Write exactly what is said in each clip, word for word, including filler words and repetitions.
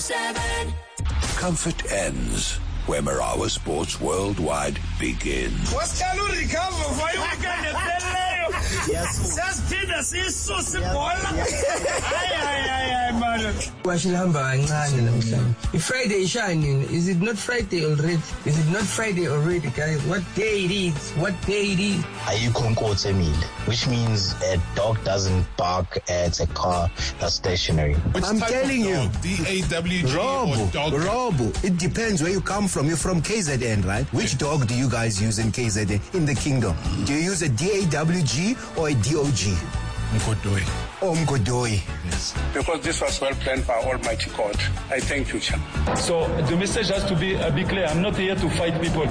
Seven. Comfort ends where Marawa Sports Worldwide begins. Friday shining. Is it not Friday already? Is it not Friday already, guys? What day it is? What day it is? Which means a dog doesn't bark at a car that's stationary. Which I'm telling you, D A W G or dog? Robo. It depends where you come from. You're from K Z N, right? Which dog do you guys use in K Z N, in the kingdom? Do you use a D A W G or a D O G? Mgodoi. Oh, Mgodoi. Yes. Because this was well planned by Almighty God. I thank you, Chair. So the message has to be, uh, be clear. I'm not here to fight people.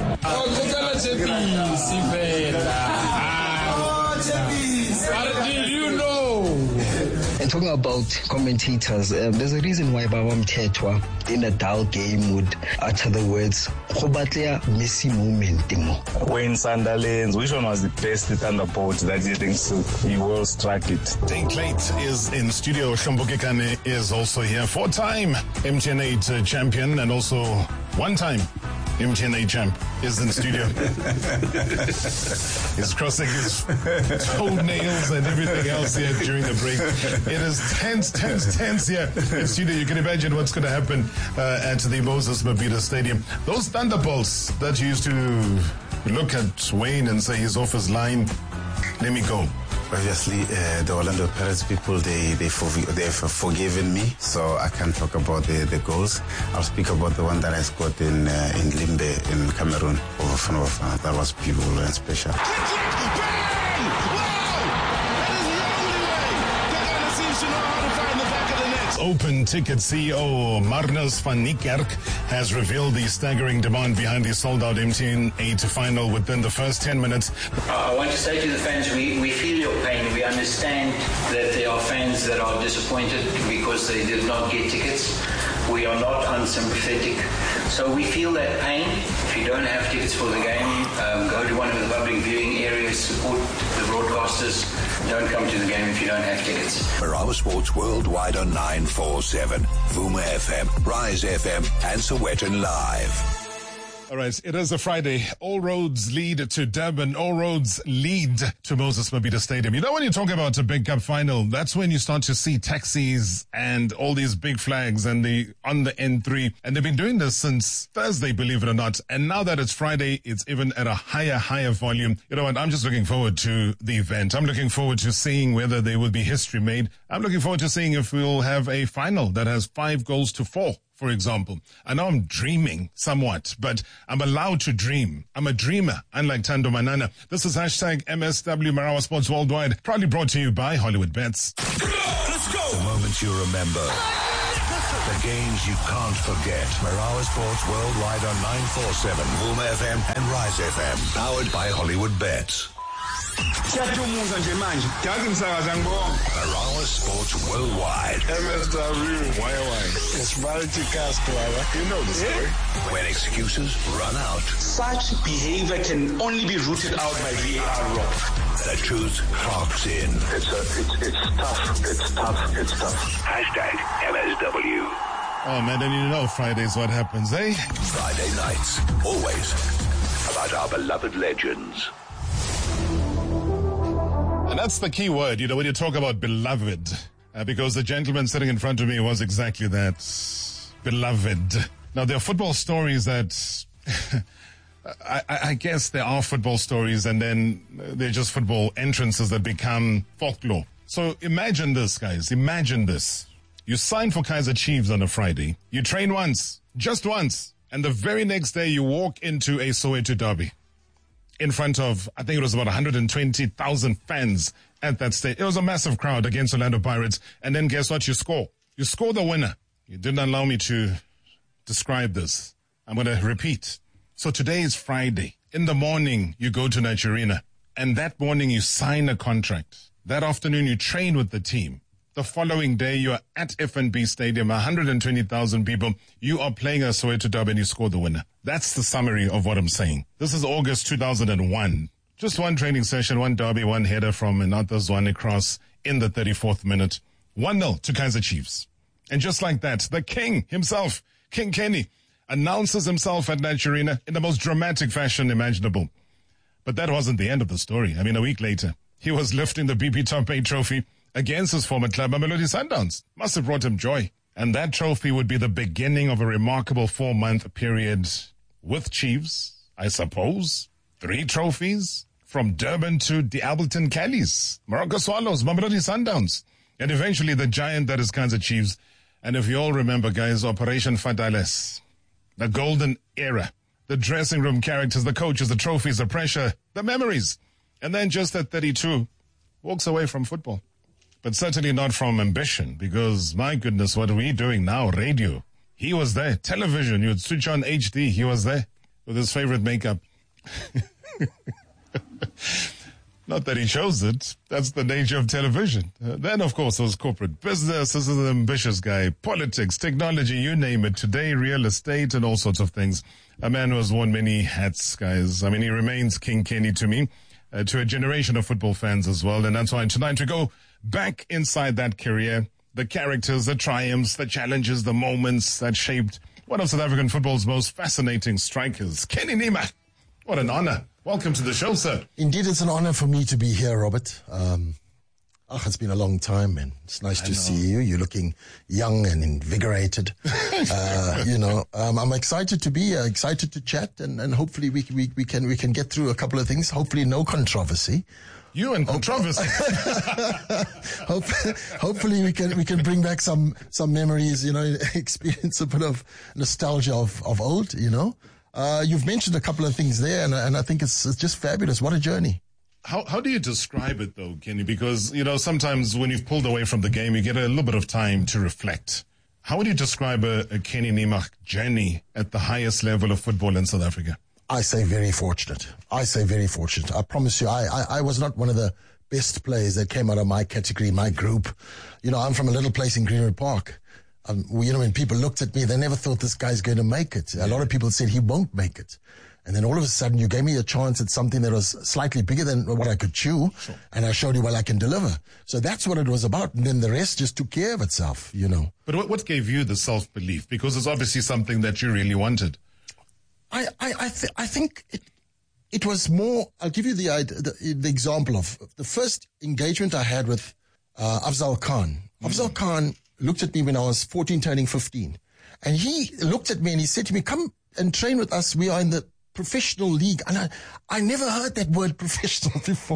How do you know? And talking about commentators, um, there's a reason why Baba Mtetwa in a dull game would utter the words "Khobatlea Messi moment." When Sunderland, which one was the best thunderbolt that you think so he will strike it? Dane Clate is in studio. Shomboke Kane is also here. Four-time M T N eight uh, champion and also one-time M T N eight champ is in the studio. He's crossing his toenails and everything else here during the break. It is tense, tense, tense here in studio. You can imagine what's going to happen uh, at the Moses Mabhida Stadium. Those thunderbolts that you used to look at Wayne and say he's off his line. Let me go. Obviously, uh, the Orlando Pirates people, they, they for, they've forgiven me, so I can't talk about the, the goals. I'll speak about the one that I scored in uh, in Limbe in Cameroon over Fanova. That was beautiful and special. Open Ticket C E O Marnus van Niekerk has revealed the staggering demand behind the sold-out M T N eight final within the first ten minutes. I want to say to the fans, we, we feel your pain. We understand that there are fans that are disappointed because they did not get tickets. We are not unsympathetic. So we feel that pain. If you don't have tickets for the game, um, go to one of the public viewing areas, support the broadcasters. Don't come to the game if you don't have tickets. Marawa Sports Worldwide on nine four seven, Vuma F M, Rise F M, and Sowetan Live. All right, it is a Friday. All roads lead to Durban. All roads lead to Moses Mabhida Stadium. You know, when you talk about a big cup final, that's when you start to see taxis and all these big flags and the on the N three. And they've been doing this since Thursday, believe it or not. And now that it's Friday, it's even at a higher, higher volume. You know what? I'm just looking forward to the event. I'm looking forward to seeing whether there will be history made. I'm looking forward to seeing if we'll have a final that has five goals to four. For example, I know I'm dreaming somewhat, but I'm allowed to dream. I'm a dreamer, unlike Tando Manana. This is hashtag M S W Marawa Sports Worldwide, proudly brought to you by Hollywood Bets. Let's go! The moments you remember. The games you can't forget. Marawa Sports Worldwide on nine four seven, Vuma F M and Rise F M. Powered by Hollywood Bets. Marawa Sports Worldwide. M S W. Why, why? It's Marty Castro. You know the story. When excuses run out. Such behavior can only be rooted out by V A R rock. The truth clocks in. It's, a, it's, it's tough. It's tough. It's tough. Hashtag M S W. Oh, man, and you know Friday's what happens, eh? Friday nights. Always about our beloved legends. And that's the key word, you know, when you talk about beloved, uh, because the gentleman sitting in front of me was exactly that, beloved. Now, there are football stories that, I, I guess there are football stories and then they're just football entrances that become folklore. So imagine this, guys, imagine this. You sign for Kaizer Chiefs on a Friday, you train once, just once, and the very next day you walk into a Soweto derby. In front of, I think it was about one hundred twenty thousand fans at that stage. It was a massive crowd against Orlando Pirates. And then guess what? You score. You score the winner. You didn't allow me to describe this. I'm going to repeat. So today is Friday. In the morning, you go to Nigerina. And that morning, you sign a contract. That afternoon, you train with the team. The following day, you are at F N B Stadium, one hundred twenty thousand people. You are playing a Soweto derby and you score the winner. That's the summary of what I'm saying. This is August two thousand one. Just one training session, one derby, one header from another Zwane cross in the thirty-fourth minute. one nil to Kaizer Chiefs. And just like that, the king himself, King Kenny, announces himself at Naturena in the most dramatic fashion imaginable. But that wasn't the end of the story. I mean, a week later, he was lifting the B P Top eight trophy against his former club, Mamelodi Sundowns. Must have brought him joy. And that trophy would be the beginning of a remarkable four-month period with Chiefs, I suppose. Three trophies from Durban to the Alberton Callies, Morocco Swallows, Mamelodi Sundowns, and eventually the giant that is Kaizer Chiefs. And if you all remember, guys, Operation Fadales, the golden era, the dressing room characters, the coaches, the trophies, the pressure, the memories. And then just at thirty-two, walks away from football. But certainly not from ambition, because, my goodness, what are we doing now? Radio. He was there. Television. You'd switch on H D. He was there with his favorite makeup. Not that he chose it. That's the nature of television. Uh, then, of course, there was corporate business. This is an ambitious guy. Politics, technology, you name it. Today, real estate and all sorts of things. A man who has worn many hats, guys. I mean, he remains King Kenny to me, uh, to a generation of football fans as well. And that's why tonight we go back inside that career, the characters, the triumphs, the challenges, the moments that shaped one of South African football's most fascinating strikers, Kenny Nima. What an honor. Welcome to the show, sir. Indeed, it's an honor for me to be here, Robert. Um, oh, it's been a long time, man. It's nice I to know. see you. You're looking young and invigorated. uh, you know, um, I'm excited to be here, excited to chat, and, and hopefully we, we, we can we can get through a couple of things. Hopefully no controversy. You and controversy. Hope, hopefully we can we can bring back some some memories, you know, experience a bit of nostalgia of, of old, you know. Uh, you've mentioned a couple of things there, and, and I think it's, it's just fabulous. What a journey. How how do you describe it, though, Kenny? Because, you know, sometimes when you've pulled away from the game, you get a little bit of time to reflect. How would you describe a, a Kenny Nima journey at the highest level of football in South Africa? I say very fortunate. I say very fortunate. I promise you, I, I, I was not one of the best players that came out of my category, my group. You know, I'm from a little place in Greenwood Park. Um, you know, when people looked at me, they never thought this guy's going to make it. A lot of people said he won't make it. And then all of a sudden you gave me a chance at something that was slightly bigger than what I could chew. Sure. And I showed you what I can deliver. So that's what it was about. And then the rest just took care of itself, you know. But what, what gave you the self-belief? Because it's obviously something that you really wanted. I, I, I, th- I think it, it was more, I'll give you the, the, the example of the first engagement I had with uh, Afzal Khan. Mm. Afzal Khan looked at me when I was fourteen, turning fifteen. And he looked at me and he said to me, come and train with us. We are in the professional league. And I, I never heard that word professional before.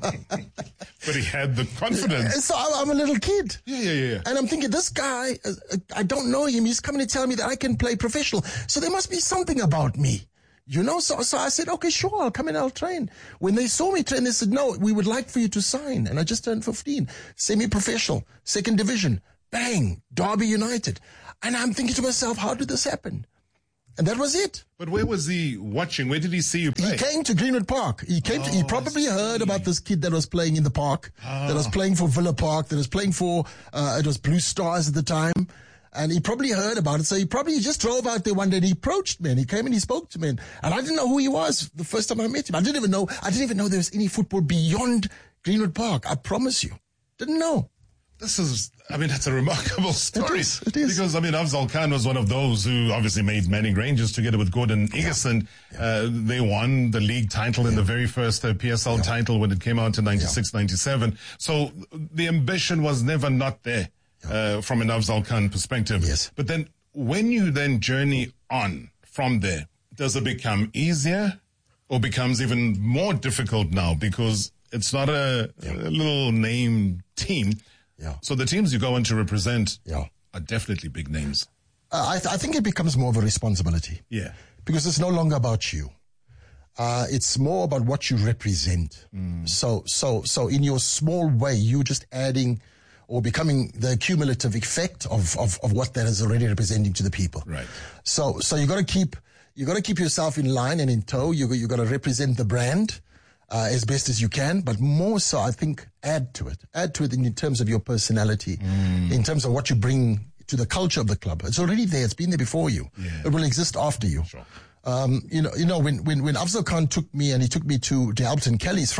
But he had the confidence. So I'm a little kid. Yeah, yeah, yeah. And I'm thinking, this guy, I don't know him. He's coming to tell me that I can play professional. So there must be something about me. You know, so, so I said, okay, sure, I'll come and I'll train. When they saw me train, they said, no, we would like for you to sign. And I just turned fifteen. Semi-professional, second division. Bang, Derby United. And I'm thinking to myself, how did this happen? And that was it. But where was he watching? Where did he see you play? He came to Greenwood Park. He came. Oh, to, he probably heard about this kid that was playing in the park, oh. that was playing for Villa Park, that was playing for, uh, it was Blue Stars at the time. And he probably heard about it. So he probably just drove out there one day and he approached me and he came and he spoke to me. And, and I didn't know who he was the first time I met him. I didn't even know, I didn't even know there was any football beyond Greenwood Park. I promise you. Didn't know. This is, I mean, that's a remarkable story. It is, it is. Because, I mean, Afzal Khan was one of those who obviously made Manning Rangers together with Gordon Igeson. Yeah. Yeah. Uh, they won the league title in yeah. the very first uh, P S L yeah. title when it came out in ninety-six, ninety-seven. So the ambition was never not there yeah. uh, from an Afzal Khan perspective. Yes. But then when you then journey on from there, does it become easier or becomes even more difficult now? Because it's not a, yeah. a little name team. Yeah. So the teams you go on to represent yeah. are definitely big names. Uh, I, th- I think it becomes more of a responsibility. Yeah. Because it's no longer about you. Uh, it's more about what you represent. Mm. So, so, so in your small way, you're just adding or becoming the cumulative effect of, of, of what that is already representing to the people. Right. So, so you got to keep, you got to keep yourself in line and in tow. You you got to represent the brand. Uh, as best as you can, but more so, I think, add to it. Add to it in, in terms of your personality, mm. in terms of what you bring to the culture of the club. It's already there. It's been there before you. Yeah. It will exist after you. Sure. Um, you know, you know, when, when, when Afzal Khan took me and he took me to the Alberton Callies from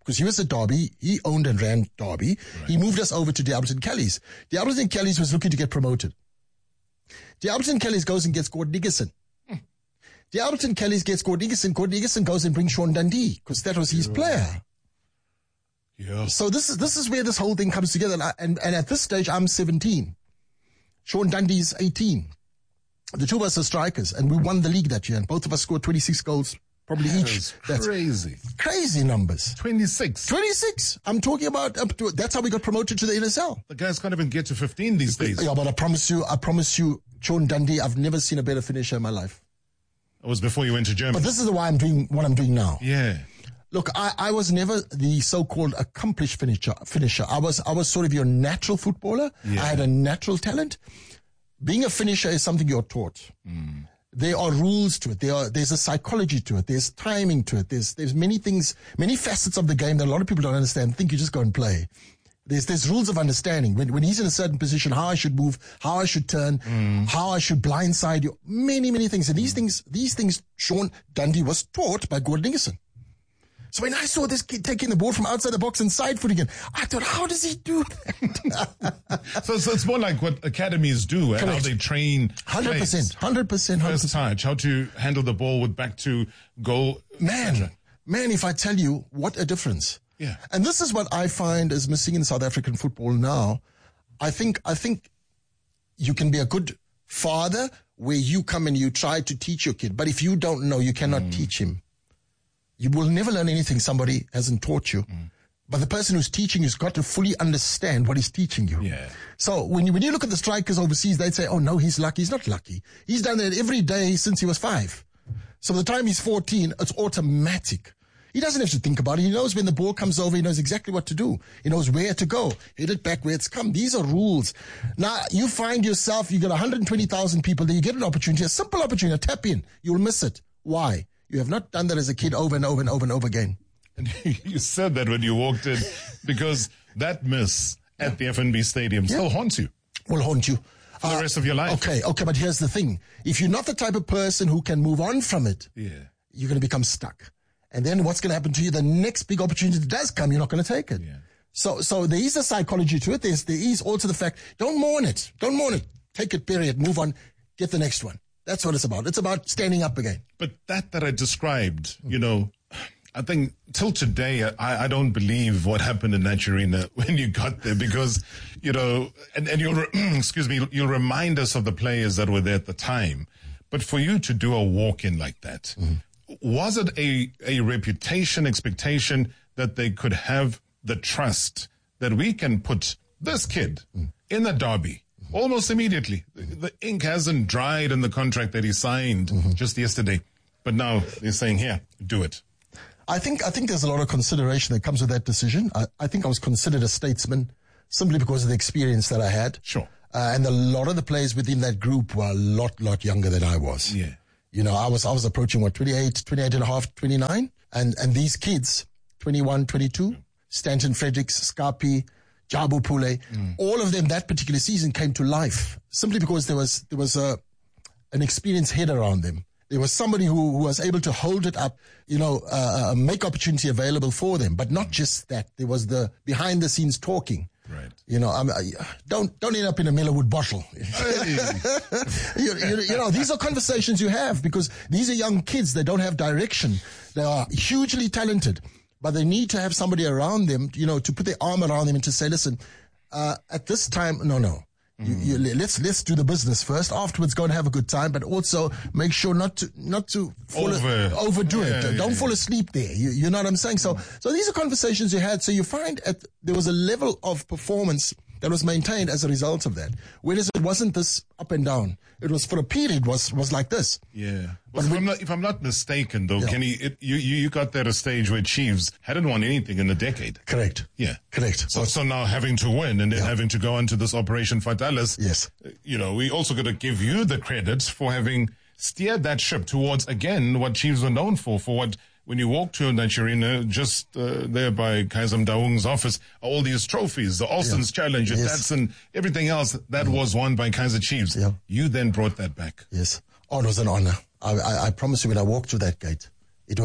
because he was at Derby. He owned and ran Derby. Right. He moved us over to Diableton Kellys. Diableton Kellys was looking to get promoted. Diableton Kellys goes and gets Gordon Iggesson. Hmm. Diableton Kellys gets Gordon Iggesson. Gordon Iggesson goes and brings Sean Dundee because that was his yeah. player. Yeah. So this is this is where this whole thing comes together. And, I, and, and at this stage, I'm seventeen. Sean Dundee's eighteen. The two of us are strikers, and we won the league that year. And both of us scored twenty-six goals, probably that each. That's crazy. Crazy numbers. twenty-six. twenty-six. I'm talking about up to, that's how we got promoted to the N S L. The guys can't even get to fifteen these days. Yeah, but I promise you, I promise you, Sean Dundee, I've never seen a better finisher in my life. It was before you went to Germany. But this is why I'm doing what I'm doing now. Yeah. Look, I, I was never the so-called accomplished finisher. Finisher. I was, I was sort of your natural footballer. Yeah. I had a natural talent. Being a finisher is something you're taught. Mm. There are rules to it. There are, there's a psychology to it. There's timing to it. There's, there's many things, many facets of the game that a lot of people don't understand. Think you just go and play. There's, there's rules of understanding. When, when he's in a certain position, how I should move, how I should turn, mm. how I should blindside you. Many, many things. And these mm. things, these things, Sean Dundee was taught by Gordon Iggesson. So when I saw this kid taking the ball from outside the box and side footing it, I thought, how does he do that? so, so it's more like what academies do, and how they train. one hundred percent, one hundred percent. First touch, how to handle the ball with back to goal. Man, man, if I tell you, what a difference. Yeah. And this is what I find is missing in South African football now. I think, I think you can be a good father where you come and you try to teach your kid. But if you don't know, you cannot mm. teach him. You will never learn anything somebody hasn't taught you. Mm. But the person who's teaching you has got to fully understand what he's teaching you. Yeah. So when you, when you look at the strikers overseas, they'd say, oh, no, he's lucky. He's not lucky. He's done that every day since he was five. So by the time he's fourteen, it's automatic. He doesn't have to think about it. He knows when the ball comes over, he knows exactly what to do. He knows where to go. Hit it back where it's come. These are rules. Now, you find yourself, you got one hundred twenty thousand people there. You get an opportunity, a simple opportunity, a tap in. You'll miss it. Why? You have not done that as a kid over and over and over and over again. And you said that when you walked in, because that miss at yeah. the F N B Stadium yeah. still haunts you. Will haunt you. For uh, the rest of your life. Okay, okay, but here's the thing. If you're not the type of person who can move on from it, yeah. you're going to become stuck. And then what's going to happen to you? The next big opportunity that does come, you're not going to take it. Yeah. So, so there is a psychology to it. There's, there is also the fact, don't mourn it. Don't mourn it. Take it, period. Move on. Get the next one. That's what it's about. It's about standing up again. But that that I described, you know, I think till today, I, I don't believe what happened in that arena when you got there because, you know, and, and you'll, excuse me, you'll remind us of the players that were there at the time. But for you to do a walk-in like that, mm-hmm. was it a, a reputation, expectation that they could have the trust that we can put this kid mm. in the derby? Almost immediately. The, the ink hasn't dried in the contract that he signed mm-hmm. just yesterday. But now they're saying, here, do it. I think I think there's a lot of consideration that comes with that decision. I, I think I was considered a statesman simply because of the experience that I had. Sure. Uh, and a lot of the players within that group were a lot, lot younger than I was. Yeah. You know, I was I was approaching, what, twenty-eight, twenty-eight and a half, twenty-nine? And, and these kids, twenty-one, twenty-two, yeah. Stanton Fredericks, Scarpi, Jabu Pule, mm. all of them that particular season came to life simply because there was there was a an experienced head around them. There was somebody who, who was able to hold it up, you know, uh, make opportunity available for them. But not just that. There was the behind the scenes talking. Right. You know, um, don't don't end up in a Millerwood bottle. you, you, you know, these are conversations you have because these are young kids. They don't have direction. They are hugely talented. But they need to have somebody around them, you know, to put their arm around them and to say, listen, uh, at this time, no, no. Mm. You, you, let's let's do the business first. Afterwards, go and have a good time, but also make sure not to not to fall Over. a, overdo yeah, it. Yeah, Don't yeah. fall asleep there. You, you know what I'm saying? So so these are conversations you had. So you find at there was a level of performance that was maintained as a result of that. Whereas it wasn't this up and down. It was for a period was was like this. Yeah. Well, if, we, I'm not, if I'm not mistaken, though, yeah. Kenny, it, you, you got there at a stage where Chiefs hadn't won anything in a decade. Correct. Yeah. Correct. So, so now having to win and then yeah. having to go into this Operation Fatalis. Yes. You know, we also got to give you the credit for having steered that ship towards, again, what Chiefs were known for, for what, when you walk to Nigeria, just uh, there by Kaiser Mdaung's office, all these trophies, the Alston's yeah. Challenge, yes. that's and everything else that mm. was won by Kaiser Chiefs. Yeah. You then brought that back. Yes. Oh, it was an honor. I, I, I promise you, when I walked through that gate, it was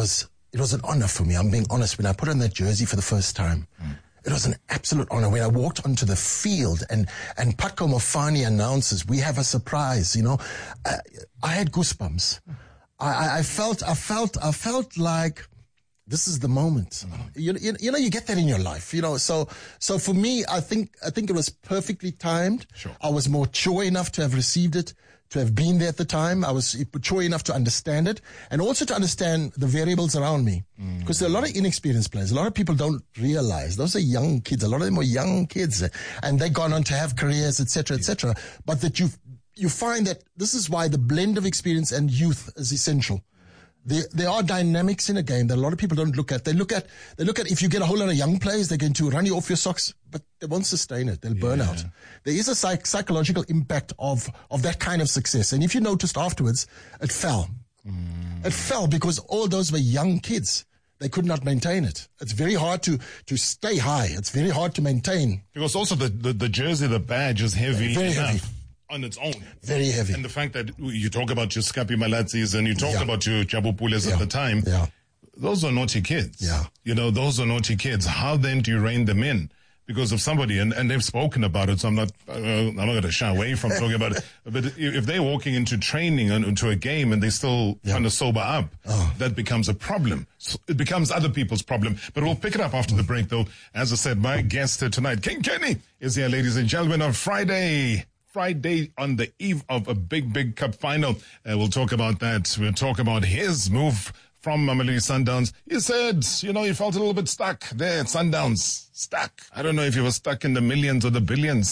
it was an honor for me. I'm being honest. When I put on that jersey for the first time, mm. it was an absolute honor. When I walked onto the field and, and Patco Mofani announces, we have a surprise, you know, I, I had goosebumps. I, I felt, I felt, I felt like this is the moment. Mm. You, you, you know, you get that in your life, you know. So, so for me, I think, I think it was perfectly timed. Sure. I was mature enough to have received it, to have been there at the time. I was mature enough to understand it and also to understand the variables around me. Because mm. there are a lot of inexperienced players. A lot of people don't realize those are young kids. A lot of them are young kids and they've gone on to have careers, et cetera, et cetera. But that you you find that this is why the blend of experience and youth is essential. There, there are dynamics in a game that a lot of people don't look at. They look at, they look at if you get a whole lot of young players, they're going to run you off your socks, but they won't sustain it. They'll yeah. burn out. There is a psych- psychological impact of, of that kind of success. And if you noticed afterwards, it fell. Mm. It fell because all those were young kids. They could not maintain it. It's very hard to, to stay high. It's very hard to maintain. Because also the, the, the jersey, the badge is heavy. Very enough. heavy. On its own. Very heavy. And the fact that you talk about your Scapi Malatzis and you talk yeah. about your Jabupules yeah. at the time, yeah. those are naughty kids. Yeah. You know, those are naughty kids. How then do you rein them in? Because of somebody, and, and they've spoken about it, so I'm not, uh, I'm not going to shy away from talking about it. But if they're walking into training and into a game and they still yeah. kind of sober up, oh. that becomes a problem. So it becomes other people's problem. But we'll pick it up after the break, though. As I said, my guest tonight, King Kenny, is here, ladies and gentlemen, on Friday. Friday on the eve of a big, big cup final. Uh, we'll talk about that. We'll talk about his move from Mamelodi Sundowns. He said, you know, he felt a little bit stuck there at Sundowns. Stuck. I don't know if he was stuck in the millions or the billions.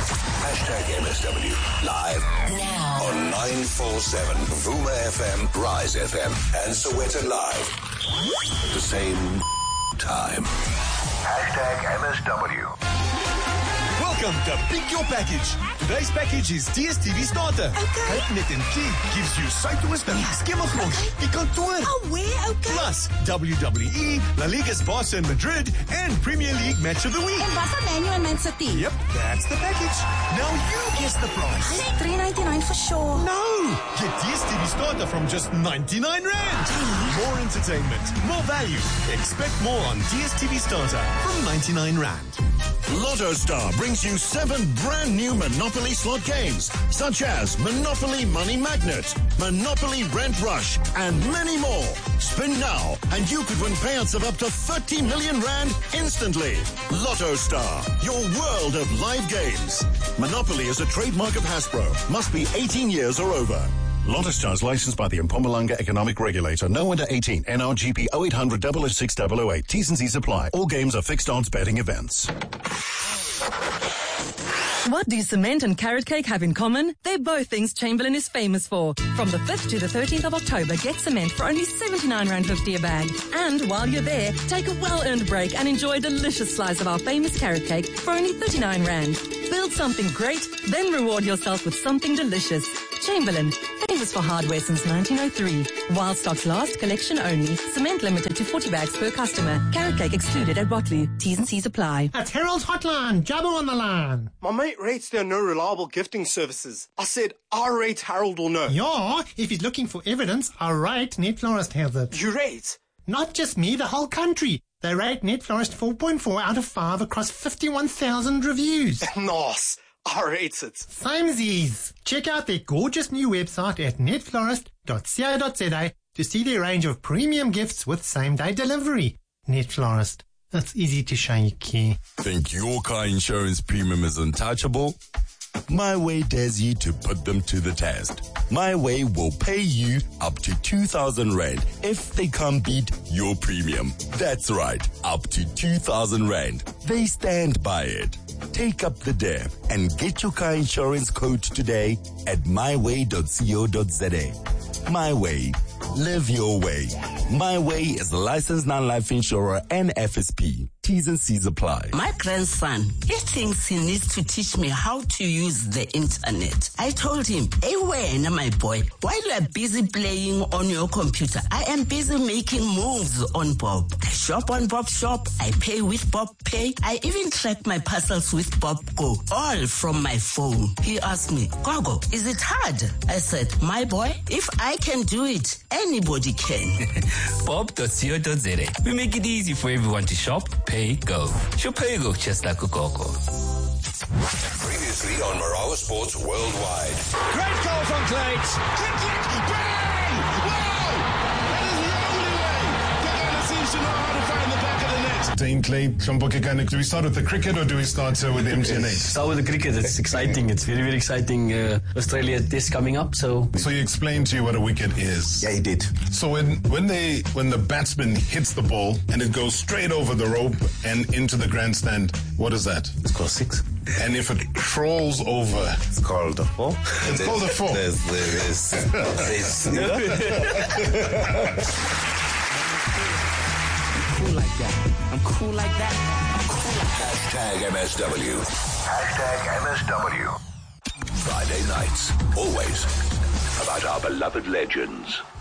Hashtag M S W live now on nine four seven Vuma F M, Rise F M, and Soweto Live. At the same time. Hashtag M S W. Welcome to Pick Your Package. Today's package is D S T V Starter. Okay. Net en Key gives you Suidooster, Yeah. Skimmelgrond, die kantoor. Oh, where? Okay. Plus, W W E, La Liga's Barca and Madrid, and Premier League Match of the Week. En wat van Man U and Man City? Yep, that's the package. Now you guess the price. three ninety-nine for sure. No! Get D S T V Starter from just ninety-nine rand. More entertainment, more value. Expect more on D S T V Starter from ninety-nine rand. Lotto Star brings you seven brand new Monopoly slot games, such as Monopoly Money Magnet, Monopoly Rent Rush, and many more. Spin now, and you could win payouts of up to thirty million rand instantly. Lotto Star, your world of live games. Monopoly is a trademark of Hasbro. Must be eighteen years or over. Lotto Star is licensed by the Mpumalanga Economic Regulator. No under eighteen. N R G P oh eight hundred oh oh six oh oh eight. T's and C's apply. All games are fixed odds betting events. What do cement and carrot cake have in common? They're both things Chamberlain is famous for. From the fifth to the thirteenth of October, get cement for only seventy-nine rand fifty a bag. And while you're there, take a well-earned break and enjoy a delicious slice of our famous carrot cake for only thirty-nine rand. Build something great, then reward yourself with something delicious. Chamberlain, famous for hardware since nineteen oh three. While stocks last, collection only. Cement limited to forty bags per customer. Carrot cake excluded at Botley. T's and C's apply. That's Harold's Hotline. Jabba on the line. My mate rates there are no reliable gifting services. I said, I rate Harold will know. Yeah, if he's looking for evidence, I rate Net Florist has it. You rate? Not just me, the whole country. They rate Net Florist four point four out of five across fifty-one thousand reviews. Nice. I rate it. Samesies. Check out their gorgeous new website at net florist dot co dot za to see their range of premium gifts with same-day delivery. Net Florist. It's easy to show you care. Think your car insurance premium is untouchable? My Way dares you to put them to the test. My Way will pay you up to two thousand rand if they can't beat your premium. That's right, up to two thousand rand. They stand by it. Take up the dare and get your car insurance quote today at my way dot co dot za. My Way. Live your way. My Way is a licensed non-life insurer and F S P. T's and C's apply. My grandson, he thinks he needs to teach me how to use the internet. I told him, hey, when, my boy, while you are busy playing on your computer, I am busy making moves on Bob. I shop on Bob Shop. I pay with Bob Pay. I even track my parcels with Bob Go, all from my phone. He asked me, Gogo, is it hard? I said, my boy, if I can do it, anybody can. bob dot co dot za. We make it easy for everyone to shop, pay, go. Shopego, just like a gogo. Previously on Marawa Sports Worldwide. Great goal from Clates. Click, click, bang! Wow! That is the only way. Kekana seems to know how to find the back of the net. Dane Clay, Chombo Kekana, do we start with the cricket or do we start uh, with the M T N eight? Start with the cricket. It's exciting. It's very, very exciting. Uh, Australia test coming up. So So you explained to you what a wicket is. Yeah, he did. So when when they when the batsman hits the ball and it goes straight over the rope and into the grandstand, what is that? It's called six. And if it crawls over, it's called a four. It's called a four. There's, there's, there's, I'm cool like that. I'm cool like that. I'm cool like that. Hashtag M S W. Hashtag M S W. Friday nights, always about our beloved legends.